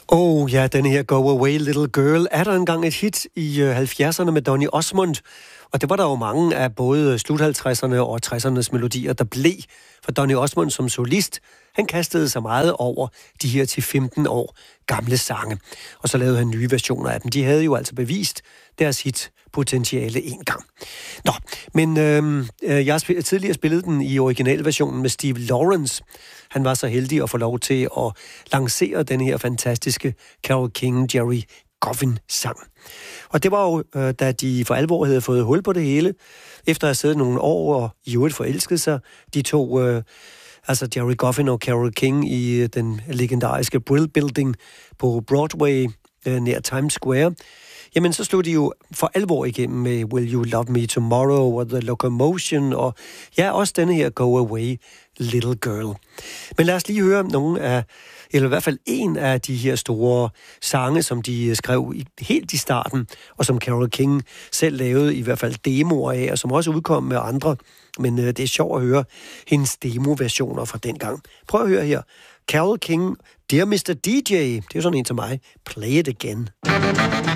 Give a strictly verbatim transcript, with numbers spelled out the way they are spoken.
Oh ja, denne her Go Away Little Girl er der engang et hit i halvfjerdserne med Donny Osmond. Og det var der jo mange af både slut halvtredserne og tressernes melodier, der blev. For Donny Osmond som solist, han kastede sig meget over de her til femten år gamle sange. Og så lavede han nye versioner af dem. De havde jo altså bevist deres hitpotentiale en gang. Nå, men øh, jeg har tidligere spillet den i originalversionen med Steve Lawrence. Han var så heldig at få lov til at lancere den her fantastiske Carole King, Jerry Goffin-sang. Og det var jo, øh, da de for alvor havde fået hul på det hele, efter at have siddet nogle år og i øvrigt forelsket sig, de to, øh, altså Jerry Goffin og Carole King i øh, den legendariske Brill Building på Broadway øh, nær Times Square, jamen så slog de jo for alvor igennem med Will You Love Me Tomorrow og The Locomotion, og ja, også denne her Go Away Little Girl. Men lad os lige høre nogle af, eller i hvert fald en af de her store sange, som de skrev i, helt i starten, og som Carole King selv lavede i hvert fald demoer af, og som også udkom med andre. Men øh, det er sjovt at høre hendes demo-versioner fra dengang. Prøv at høre her. Carole King, Dear mister D J, det er jo sådan en til mig. Play it again.